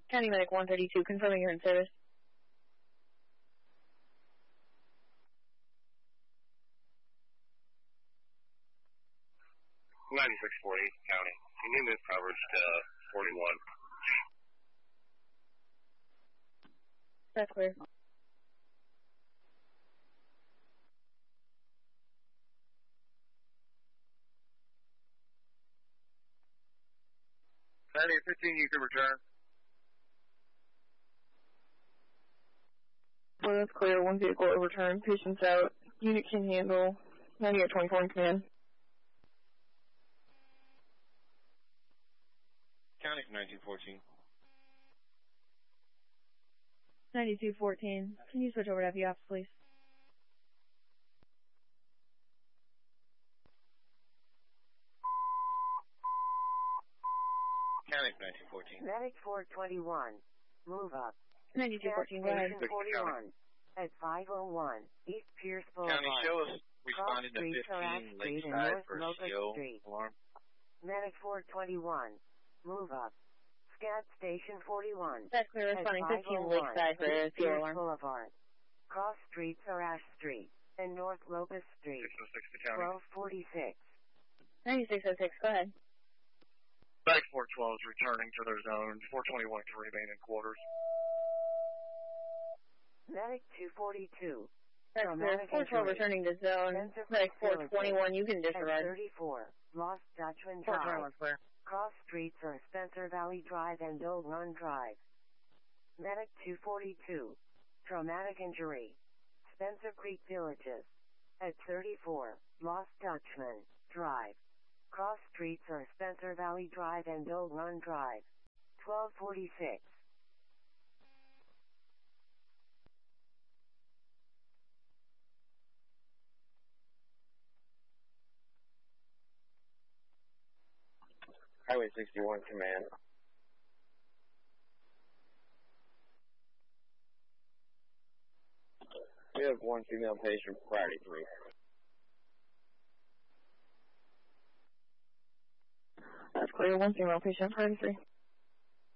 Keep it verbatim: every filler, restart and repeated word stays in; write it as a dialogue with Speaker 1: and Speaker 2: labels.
Speaker 1: County Medic one thirty-two, confirming you're in service.
Speaker 2: ninety-six forty, County. Can you move coverage to forty-one?
Speaker 1: That's clear.
Speaker 2: ninety fifteen, you can return.
Speaker 1: Well, that's clear. One vehicle overturned. Patients out. Unit can handle. ninety at twenty-four in command.
Speaker 2: County nineteen fourteen.
Speaker 1: ninety-two fourteen. Can you switch over to F E ops, please?
Speaker 2: County nineteen fourteen.
Speaker 3: Medic four twenty-one. Move up.
Speaker 1: ninety-two fourteen, go ahead.
Speaker 3: Station forty-one. At five oh one. East Pierce Boulevard.
Speaker 2: County, show us responding to
Speaker 3: Street,
Speaker 2: fifteen
Speaker 3: Street, and
Speaker 2: Lakeside
Speaker 3: North
Speaker 2: for
Speaker 3: Locust
Speaker 2: C O
Speaker 3: Street.
Speaker 2: alarm.
Speaker 3: Medic four twenty-one. Move up. Scat Station forty-one.
Speaker 1: That's clear. Responding fifteen Lakeside for
Speaker 3: East
Speaker 1: C O
Speaker 3: Pierce
Speaker 1: alarm.
Speaker 3: Boulevard. Cross Streets are Ash Street and North Locust Street.
Speaker 2: six oh six to County.
Speaker 3: twelve forty-six.
Speaker 1: ninety-six oh six, go ahead.
Speaker 2: Back four twelve is returning to their zone. four twenty-one can remain in quarters.
Speaker 3: Medic two forty-two.
Speaker 1: That's clear. four twelve returning to zone. Medic four twenty-one, you can disregard.
Speaker 3: thirty-four. Lost Dutchman
Speaker 1: four
Speaker 3: Drive.
Speaker 1: twenty-one, clear.
Speaker 3: Cross Streets are Spencer Valley Drive and Old Run Drive. Medic two forty-two. Traumatic injury. Spencer Creek Villages. At thirty-four. Lost Dutchman Drive. Cross Streets are Spencer Valley Drive and Old Run Drive. twelve forty-six.
Speaker 2: Highway sixty-one, command. We have one female patient, priority three.
Speaker 1: That's clear. One female patient, priority three.